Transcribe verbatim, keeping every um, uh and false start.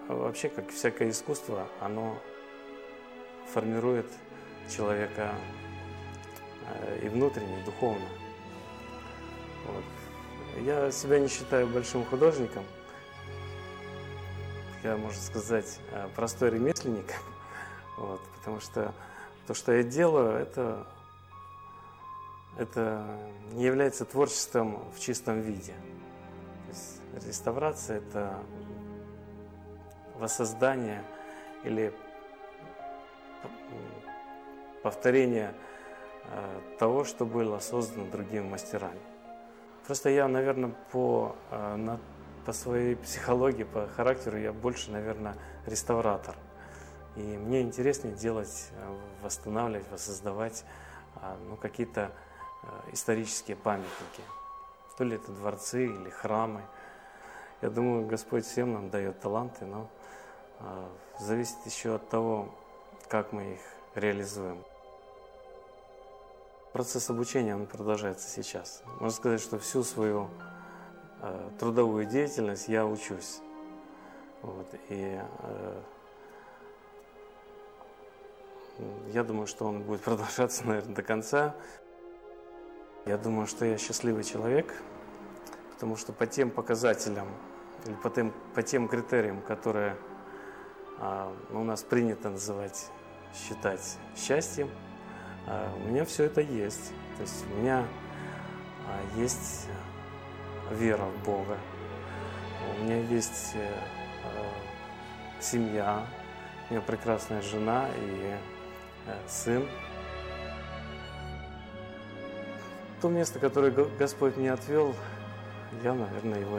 вообще, как всякое искусство, оно формирует человека и внутренне, и духовно. Вот. Я себя не считаю большим художником. Я, можно сказать, простой ремесленник. Вот, потому что то, что я делаю, это, это не является творчеством в чистом виде. То есть реставрация – это воссоздание или повторение того, что было создано другими мастерами. Просто я, наверное, по, по своей психологии, по характеру, я больше, наверное, реставратор. И мне интереснее делать, восстанавливать, воссоздавать ну, какие-то исторические памятники. То ли это дворцы или храмы. Я думаю, Господь всем нам дает таланты, но зависит еще от того, как мы их реализуем. Процесс обучения он продолжается сейчас. Можно сказать, что всю свою э, трудовую деятельность я учусь. Вот, и э, я думаю, что он будет продолжаться, наверное, до конца. Я думаю, что я счастливый человек, потому что по тем показателям или по тем, по тем критериям, которые э, у нас принято называть, считать счастьем, у меня все это есть. То есть у меня есть вера в Бога, у меня есть семья, у меня прекрасная жена и сын. То место, которое Господь мне отвел, я, наверное, его